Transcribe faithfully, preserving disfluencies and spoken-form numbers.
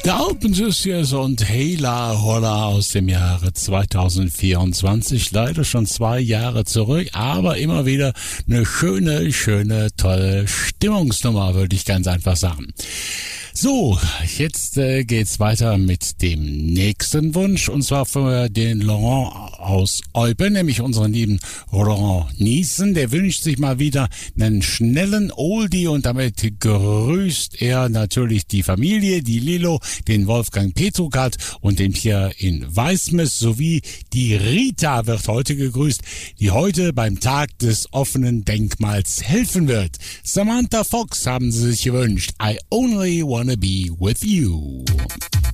Der Open Justice und Hela Holla aus dem Jahre zweitausendvierundzwanzig, leider schon zwei Jahre zurück, aber immer wieder eine schöne, schöne, tolle Stimmungsnummer, würde ich ganz einfach sagen. So, jetzt äh, geht's weiter mit dem nächsten Wunsch, und zwar für den Laurent aus Eupen, nämlich unseren lieben Laurent Niesen. Der wünscht sich mal wieder einen schnellen Oldie, und damit grüßt er natürlich die Familie, die Lilo, den Wolfgang Petrukat und den Pierre in Weißmes, sowie die Rita wird heute gegrüßt, die heute beim Tag des offenen Denkmals helfen wird. Samantha Fox haben sie sich gewünscht. I only wanna be with you.